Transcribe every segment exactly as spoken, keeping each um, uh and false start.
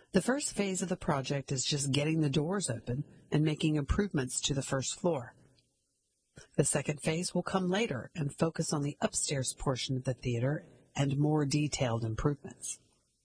The first phase of the project is just getting the doors open and making improvements to the first floor. The second phase will come later and focus on the upstairs portion of the theater and more detailed improvements.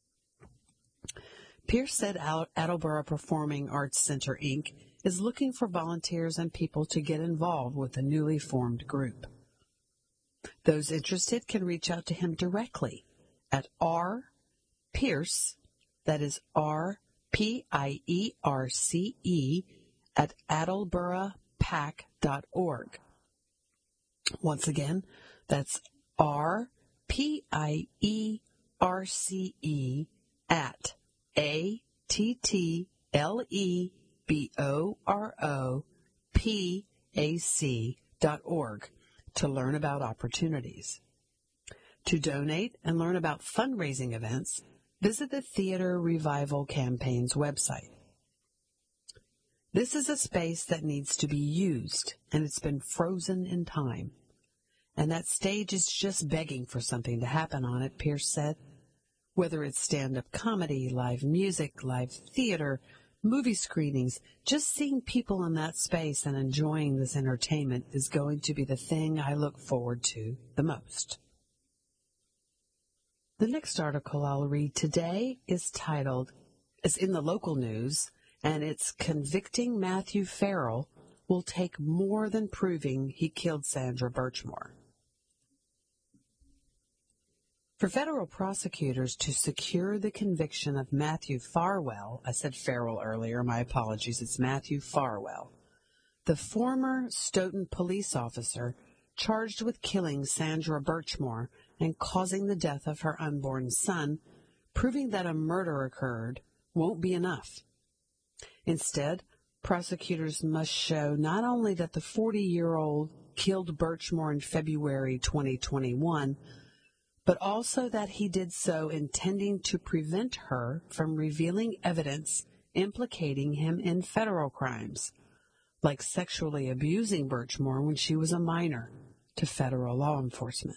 Pierce said Attleboro Performing Arts Center, Incorporated is looking for volunteers and people to get involved with the newly formed group. Those interested can reach out to him directly at R. Pierce, that is R P I E R C E, at attleboro pac dot org. Once again, that's R P I E R C E at A T T L E B O R O P A C dot org to learn about opportunities. To donate and learn about fundraising events, visit the Theater Revival Campaign's website. This is a space that needs to be used, and it's been frozen in time. And that stage is just begging for something to happen on it, Pierce said. Whether it's stand-up comedy, live music, live theater, movie screenings, just seeing people in that space and enjoying this entertainment is going to be the thing I look forward to the most. The next article I'll read today is titled, is in the local news, and it's Convicting Matthew Farrell Will Take More Than Proving He Killed Sandra Birchmore. For federal prosecutors to secure the conviction of Matthew Farwell, I said Farrell earlier, my apologies, it's Matthew Farwell, the former Stoughton police officer charged with killing Sandra Birchmore and causing the death of her unborn son, proving that a murder occurred, won't be enough. Instead, prosecutors must show not only that the forty-year-old killed Birchmore in February twenty twenty-one, but also that he did so intending to prevent her from revealing evidence implicating him in federal crimes, like sexually abusing Birchmore when she was a minor, to federal law enforcement.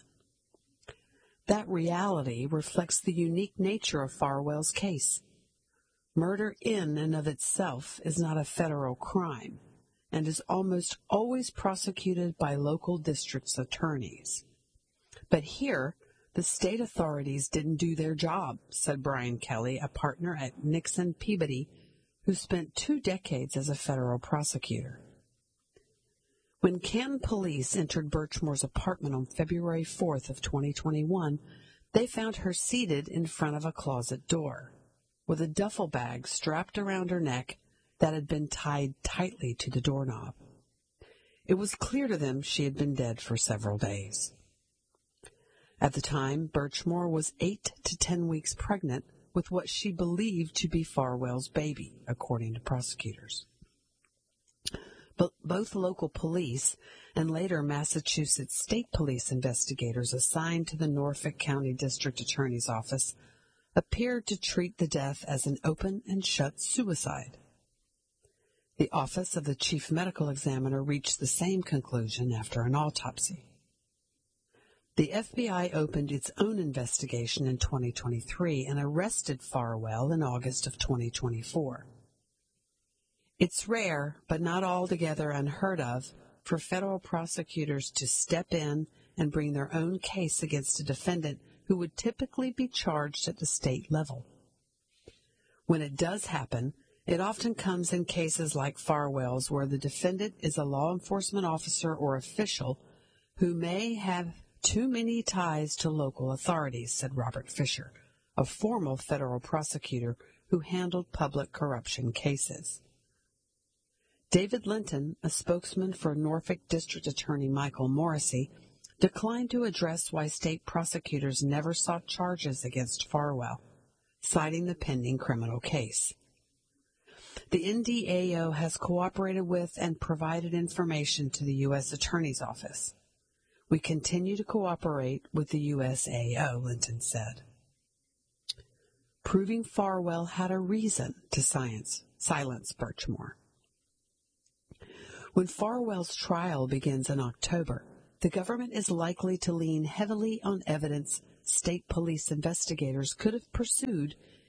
That reality reflects the unique nature of Farwell's case. Murder in and of itself is not a federal crime and is almost always prosecuted by local district's attorneys. But here, the state authorities didn't do their job, said Brian Kelly, a partner at Nixon Peabody, who spent two decades as a federal prosecutor. When Canton police entered Birchmore's apartment on February fourth of twenty twenty-one, they found her seated in front of a closet door, with a duffel bag strapped around her neck that had been tied tightly to the doorknob. It was clear to them she had been dead for several days. At the time, Birchmore was eight to ten weeks pregnant with what she believed to be Farwell's baby, according to prosecutors. But both local police and later Massachusetts State Police investigators assigned to the Norfolk County District Attorney's Office appeared to treat the death as an open and shut suicide. The Office of the Chief Medical Examiner reached the same conclusion after an autopsy. The F B I opened its own investigation in twenty twenty-three and arrested Farwell in August of twenty twenty-four. It's rare, but not altogether unheard of, for federal prosecutors to step in and bring their own case against a defendant who would typically be charged at the state level. When it does happen, it often comes in cases like Farwell's, where the defendant is a law enforcement officer or official who may have too many ties to local authorities, said Robert Fisher, a former federal prosecutor who handled public corruption cases. David Linton, a spokesman for Norfolk District Attorney Michael Morrissey, declined to address why state prosecutors never sought charges against Farwell, citing the pending criminal case. The N D A O has cooperated with and provided information to the U S Attorney's Office. We continue to cooperate with the U S A O, Linton said. Proving Farwell had a reason to science, silence Birchmore. When Farwell's trial begins in October, the government is likely to lean heavily on evidence state police investigators could have pursued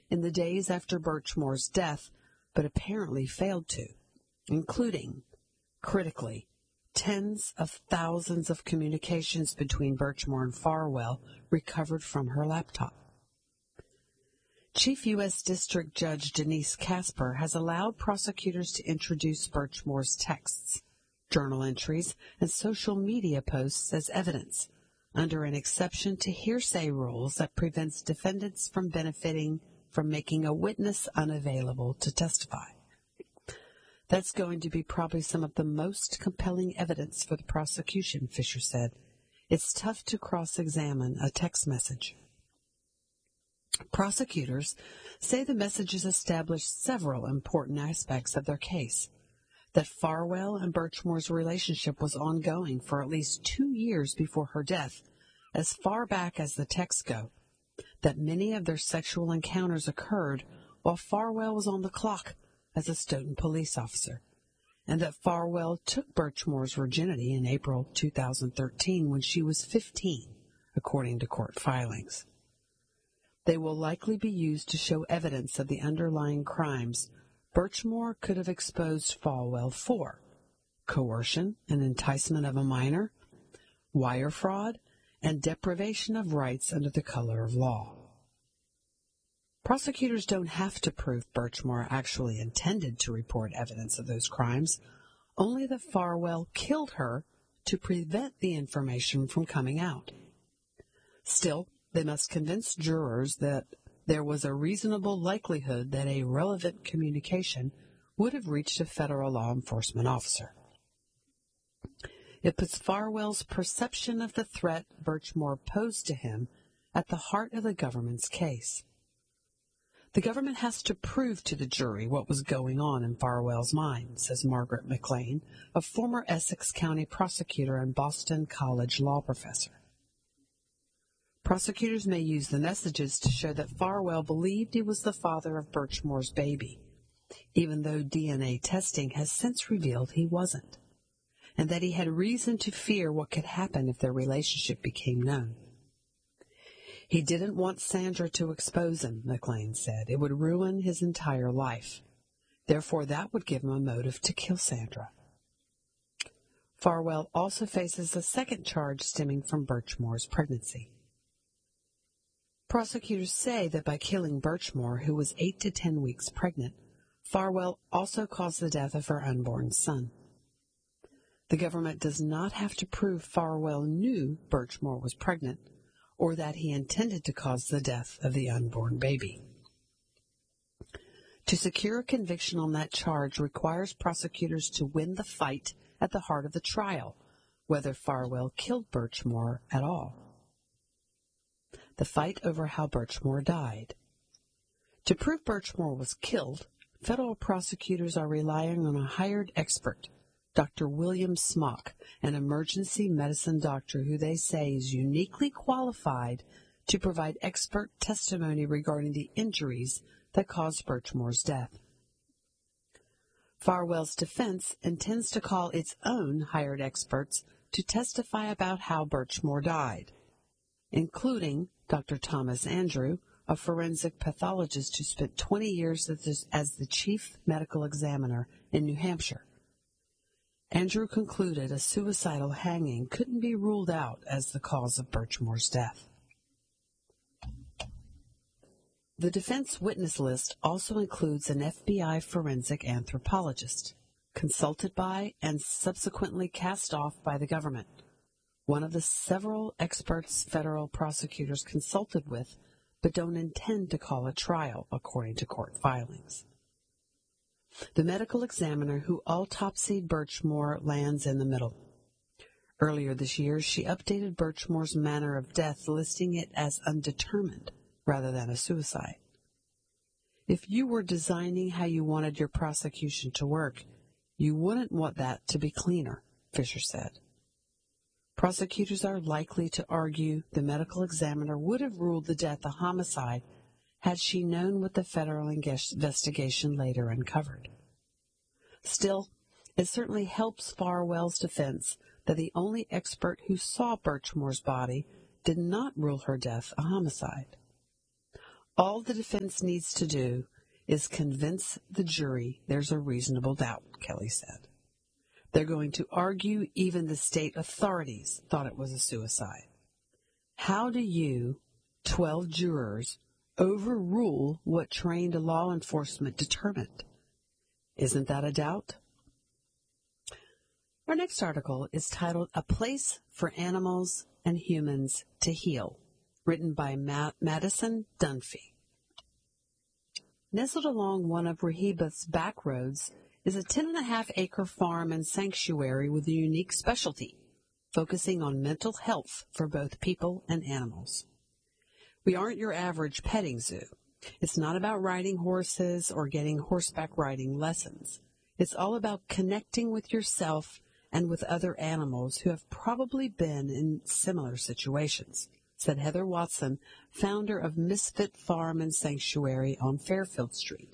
in the days after Birchmore's death, but apparently failed to, including, critically, tens of thousands of communications between Birchmore and Farwell recovered from her laptop. Chief U S District Judge Denise Casper has allowed prosecutors to introduce Birchmore's texts, journal entries, and social media posts as evidence, under an exception to hearsay rules that prevents defendants from benefiting from making a witness unavailable to testify. That's going to be probably some of the most compelling evidence for the prosecution, Fisher said. It's tough to cross-examine a text message. Prosecutors say the messages established several important aspects of their case. That Farwell and Birchmore's relationship was ongoing for at least two years before her death, as far back as the texts go. That many of their sexual encounters occurred while Farwell was on the clock as a Stoughton police officer, and that Farwell took Birchmore's virginity in April two thousand thirteen when she was fifteen, according to court filings. They will likely be used to show evidence of the underlying crimes Birchmore could have exposed Farwell for: coercion and enticement of a minor, wire fraud, and deprivation of rights under the color of law. Prosecutors don't have to prove Birchmore actually intended to report evidence of those crimes, only that Farwell killed her to prevent the information from coming out. Still, they must convince jurors that there was a reasonable likelihood that a relevant communication would have reached a federal law enforcement officer. It puts Farwell's perception of the threat Birchmore posed to him at the heart of the government's case. The government has to prove to the jury what was going on in Farwell's mind, says Margaret McLean, a former Essex County prosecutor and Boston College law professor. Prosecutors may use the messages to show that Farwell believed he was the father of Birchmore's baby, even though D N A testing has since revealed he wasn't, and that he had reason to fear what could happen if their relationship became known. He didn't want Sandra to expose him, McLean said. It would ruin his entire life. Therefore, that would give him a motive to kill Sandra. Farwell also faces a second charge stemming from Birchmore's pregnancy. Prosecutors say that by killing Birchmore, who was eight to ten weeks pregnant, Farwell also caused the death of her unborn son. The government does not have to prove Farwell knew Birchmore was pregnant, or that he intended to cause the death of the unborn baby. To secure a conviction on that charge requires prosecutors to win the fight at the heart of the trial, whether Farwell killed Birchmore at all. The fight over how Birchmore died. To prove Birchmore was killed, federal prosecutors are relying on a hired expert, Doctor William Smock, an emergency medicine doctor who they say is uniquely qualified to provide expert testimony regarding the injuries that caused Birchmore's death. Farwell's defense intends to call its own hired experts to testify about how Birchmore died, including Doctor Thomas Andrew, a forensic pathologist who spent twenty years as the chief medical examiner in New Hampshire. Andrew concluded a suicidal hanging couldn't be ruled out as the cause of Birchmore's death. The defense witness list also includes an F B I forensic anthropologist, consulted by and subsequently cast off by the government, one of the several experts federal prosecutors consulted with but don't intend to call a trial, according to court filings. The medical examiner who autopsied Birchmore lands in the middle. Earlier this year, she updated Birchmore's manner of death, listing it as undetermined rather than a suicide. If you were designing how you wanted your prosecution to work, you wouldn't want that to be cleaner, Fisher said. Prosecutors are likely to argue the medical examiner would have ruled the death a homicide had she known what the federal investigation later uncovered. Still, it certainly helps Farwell's defense that the only expert who saw Birchmore's body did not rule her death a homicide. All the defense needs to do is convince the jury there's a reasonable doubt, Kelly said. They're going to argue even the state authorities thought it was a suicide. How do you, twelve jurors, overrule what trained law enforcement determined? Isn't that a doubt? Our next article is titled A Place for Animals and Humans to Heal, written by Ma- Madison Dunphy. Nestled along one of Rehoboth's back roads is a ten and a half acre farm and sanctuary with a unique specialty, focusing on mental health for both people and animals. We aren't your average petting zoo. It's not about riding horses or getting horseback riding lessons. It's all about connecting with yourself and with other animals who have probably been in similar situations, said Heather Watson, founder of Misfit Farm and Sanctuary on Fairfield Street.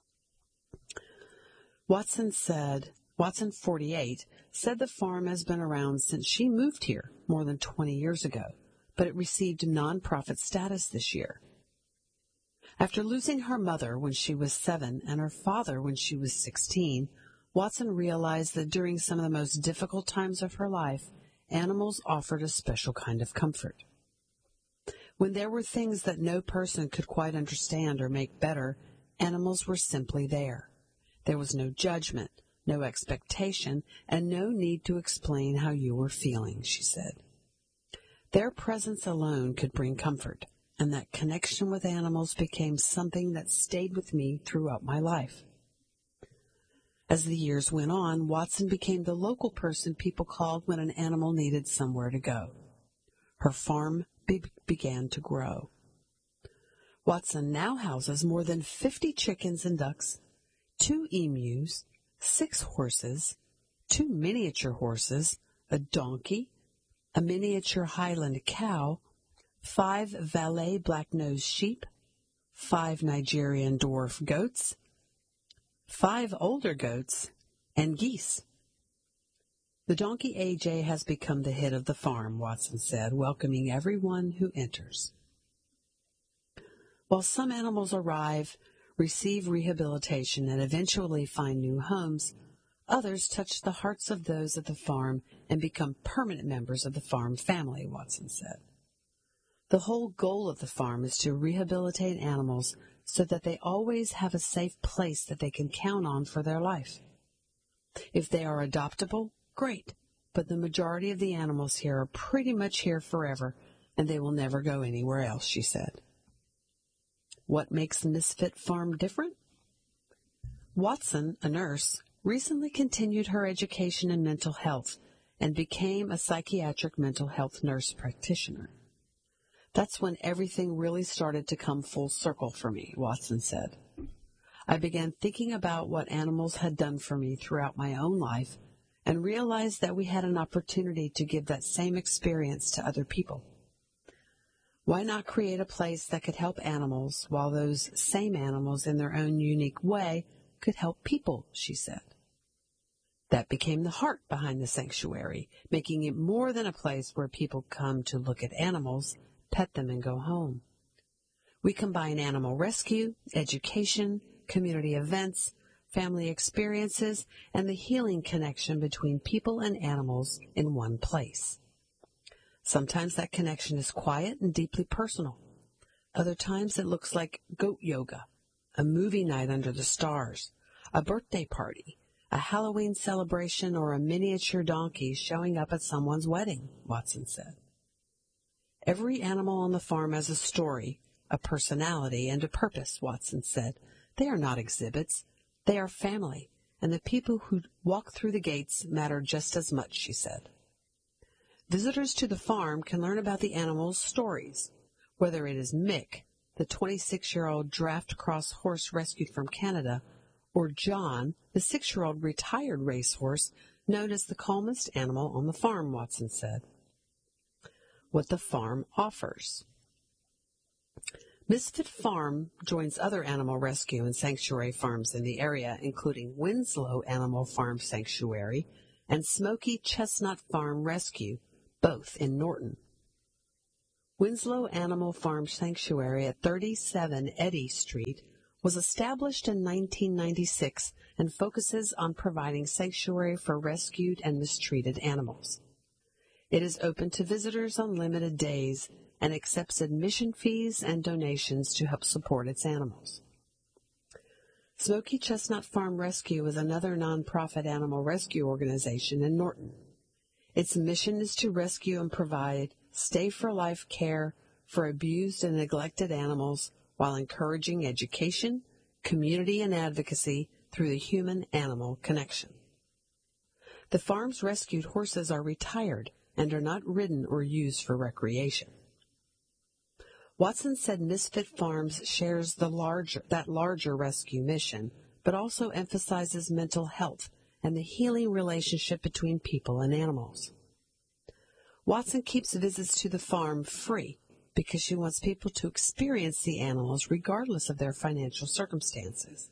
Watson said, Watson, forty-eight, said the farm has been around since she moved here more than twenty years ago, but it received nonprofit status this year. After losing her mother when she was seven and her father when she was sixteen, Watson realized that during some of the most difficult times of her life, animals offered a special kind of comfort. When there were things that no person could quite understand or make better, animals were simply there. There was no judgment, no expectation, and no need to explain how you were feeling, she said. Their presence alone could bring comfort, and that connection with animals became something that stayed with me throughout my life. As the years went on, Watson became the local person people called when an animal needed somewhere to go. Her farm be- began to grow. Watson now houses more than fifty chickens and ducks, two emus, six horses, two miniature horses, a donkey, a miniature Highland cow, five Valais black-nosed sheep, five Nigerian dwarf goats, five older goats, and geese. The donkey A J has become the hit of the farm, Watson said, welcoming everyone who enters. While some animals arrive, receive rehabilitation, and eventually find new homes, others touch the hearts of those at the farm and become permanent members of the farm family, Watson said. The whole goal of the farm is to rehabilitate animals so that they always have a safe place that they can count on for their life. If they are adoptable, great, but the majority of the animals here are pretty much here forever, and they will never go anywhere else, she said. What makes Misfit Farm different? Watson, a nurse, recently continued her education in mental health and became a psychiatric mental health nurse practitioner. That's when everything really started to come full circle for me, Watson said. I began thinking about what animals had done for me throughout my own life and realized that we had an opportunity to give that same experience to other people. Why not create a place that could help animals while those same animals in their own unique way could help people, she said. That became the heart behind the sanctuary, making it more than a place where people come to look at animals, pet them, and go home. We combine animal rescue, education, community events, family experiences, and the healing connection between people and animals in one place. Sometimes that connection is quiet and deeply personal. Other times it looks like goat yoga, a movie night under the stars, a birthday party, a Halloween celebration, or a miniature donkey showing up at someone's wedding, Watson said. Every animal on the farm has a story, a personality, and a purpose, Watson said. They are not exhibits. They are family, and the people who walk through the gates matter just as much, she said. Visitors to the farm can learn about the animals' stories, whether it is Mick, the twenty-six-year-old draft cross horse rescued from Canada, or John, the six-year-old retired racehorse known as the calmest animal on the farm, Watson said. What the farm offers. Misfit Farm joins other animal rescue and sanctuary farms in the area, including Winslow Animal Farm Sanctuary and Smoky Chestnut Farm Rescue, both in Norton. Winslow Animal Farm Sanctuary at thirty-seven Eddy Street was established in nineteen ninety-six and focuses on providing sanctuary for rescued and mistreated animals. It is open to visitors on limited days and accepts admission fees and donations to help support its animals. Smoky Chestnut Farm Rescue is another nonprofit animal rescue organization in Norton. Its mission is to rescue and provide stay-for-life care for abused and neglected animals while encouraging education, community, and advocacy through the human-animal connection. The farm's rescued horses are retired and are not ridden or used for recreation. Watson said Misfit Farms shares the larger, that larger rescue mission, but also emphasizes mental health and the healing relationship between people and animals. Watson keeps visits to the farm free because she wants people to experience the animals regardless of their financial circumstances.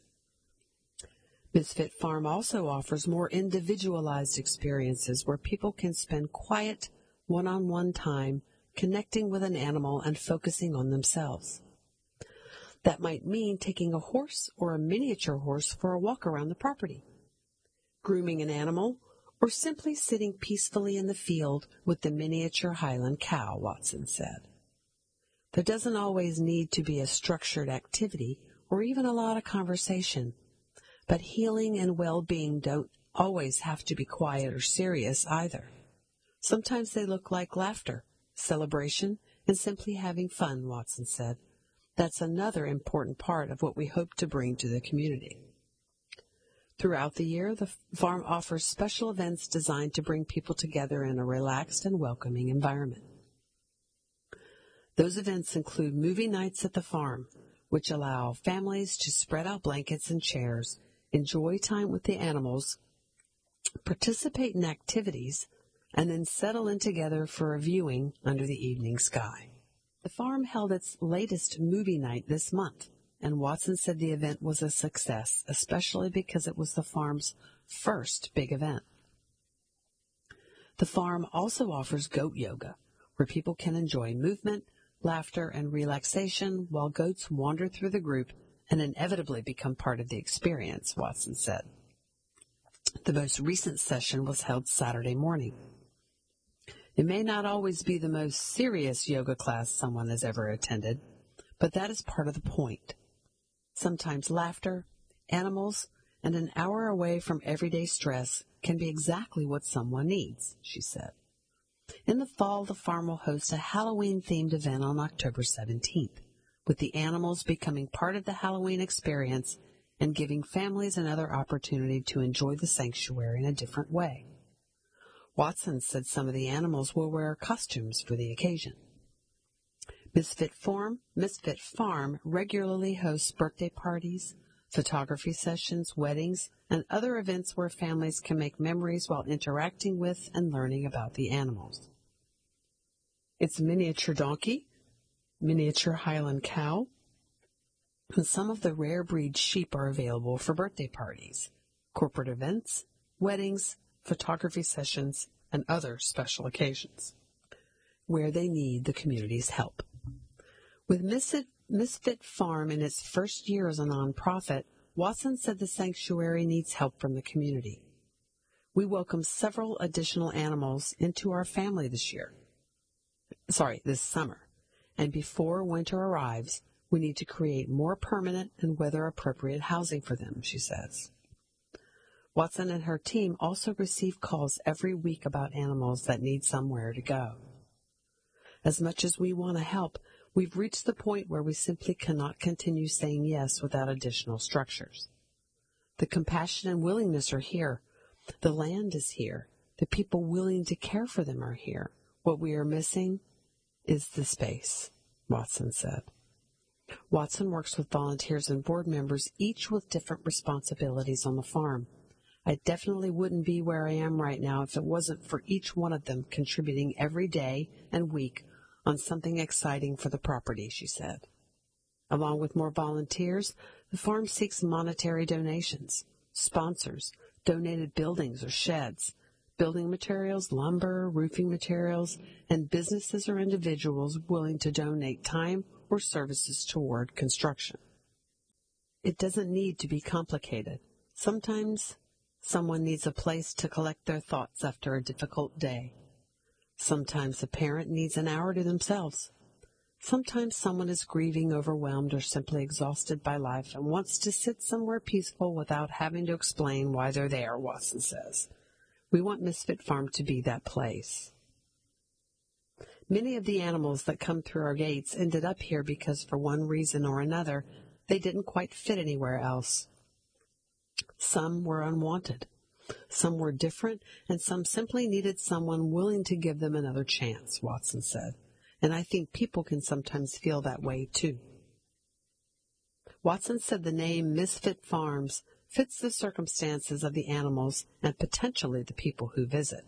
Misfit Farm also offers more individualized experiences where people can spend quiet, one-on-one time connecting with an animal and focusing on themselves. That might mean taking a horse or a miniature horse for a walk around the property, grooming an animal, or simply sitting peacefully in the field with the miniature Highland cow, Watson said. There doesn't always need to be a structured activity or even a lot of conversation, but healing and well-being don't always have to be quiet or serious either. Sometimes they look like laughter, celebration, and simply having fun, Watson said. That's another important part of what we hope to bring to the community. Throughout the year, the farm offers special events designed to bring people together in a relaxed and welcoming environment. Those events include movie nights at the farm, which allow families to spread out blankets and chairs, enjoy time with the animals, participate in activities, and then settle in together for a viewing under the evening sky. The farm held its latest movie night this month, and Watson said the event was a success, especially because it was the farm's first big event. The farm also offers goat yoga, where people can enjoy movement, laughter, and relaxation while goats wander through the group and inevitably become part of the experience, Watson said. The most recent session was held Saturday morning. It may not always be the most serious yoga class someone has ever attended, but that is part of the point. Sometimes laughter, animals, and an hour away from everyday stress can be exactly what someone needs, she said. In the fall, the farm will host a Halloween-themed event on October seventeenth, with the animals becoming part of the Halloween experience and giving families another opportunity to enjoy the sanctuary in a different way. Watson said some of the animals will wear costumes for the occasion. Misfit Farm, Misfit Farm regularly hosts birthday parties, photography sessions, weddings, and other events where families can make memories while interacting with and learning about the animals. Its miniature donkey, miniature Highland cow, and some of the rare breed sheep are available for birthday parties, corporate events, weddings, photography sessions, and other special occasions where they need the community's help. With Misfit, Misfit Farm in its first year as a nonprofit, Watson said the sanctuary needs help from the community. We welcome several additional animals into our family this year. Sorry, this summer. And before winter arrives, we need to create more permanent and weather-appropriate housing for them, she says. Watson and her team also receive calls every week about animals that need somewhere to go. As much as we want to help, we've reached the point where we simply cannot continue saying yes without additional structures. The compassion and willingness are here. The land is here. The people willing to care for them are here. What we are missing is the space, Watson said. Watson works with volunteers and board members, each with different responsibilities on the farm. I definitely wouldn't be where I am right now if it wasn't for each one of them contributing every day and week on something exciting for the property, she said. Along with more volunteers, the farm seeks monetary donations, sponsors, donated buildings or sheds, building materials, lumber, roofing materials, and businesses or individuals willing to donate time or services toward construction. It doesn't need to be complicated. Sometimes someone needs a place to collect their thoughts after a difficult day. Sometimes a parent needs an hour to themselves. Sometimes someone is grieving, overwhelmed, or simply exhausted by life and wants to sit somewhere peaceful without having to explain why they're there, Watson says. We want Misfit Farm to be that place. Many of the animals that come through our gates ended up here because for one reason or another, they didn't quite fit anywhere else. Some were unwanted. Some were different, and some simply needed someone willing to give them another chance, Watson said. And I think people can sometimes feel that way, too. Watson said the name Misfit Farms fits the circumstances of the animals and potentially the people who visit.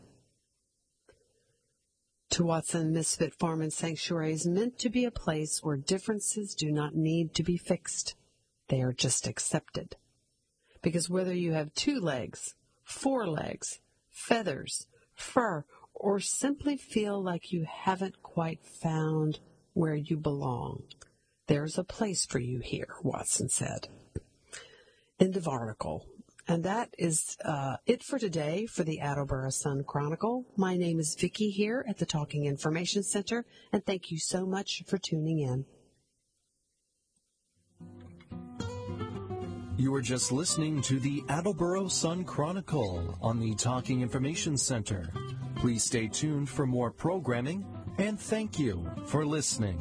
To Watson, Misfit Farm and Sanctuary is meant to be a place where differences do not need to be fixed. They are just accepted. Because whether you have two legs, four legs, feathers, fur, or simply feel like you haven't quite found where you belong, there's a place for you here, Watson said. End of article. And that is uh, it for today for the Attleboro Sun Chronicle. My name is Vicki here at the Talking Information Center, and thank you so much for tuning in. You were just listening to the Attleboro Sun Chronicle on the Talking Information Center. Please stay tuned for more programming, and thank you for listening.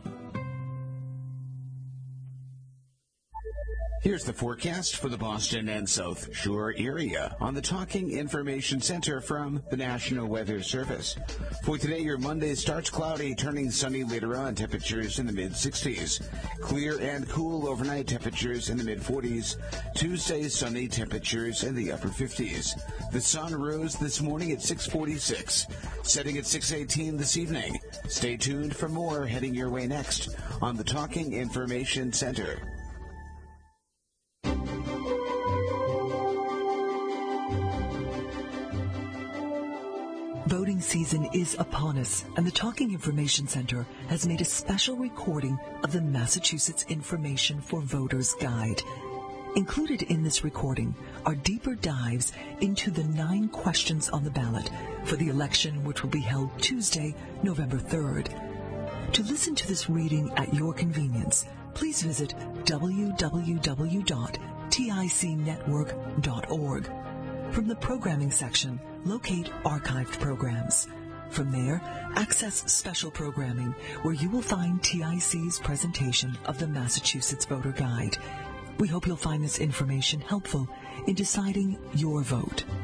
Here's the forecast for the Boston and South Shore area on the Talking Information Center from the National Weather Service. For today, your Monday starts cloudy, turning sunny later on, temperatures in the mid-sixties. Clear and cool overnight, temperatures in the mid-forties. Tuesday, sunny, temperatures in the upper fifties. The sun rose this morning at six forty-six, setting at six eighteen this evening. Stay tuned for more heading your way next on the Talking Information Center. Voting season is upon us, and the Talking Information Center has made a special recording of the Massachusetts Information for Voters Guide. Included in this recording are deeper dives into the nine questions on the ballot for the election, which will be held Tuesday, November third. To listen to this reading at your convenience, please visit w w w dot tic network dot org. From the programming section, locate archived programs. From there, access special programming, where you will find T I C's presentation of the Massachusetts Voter Guide. We hope you'll find this information helpful in deciding your vote.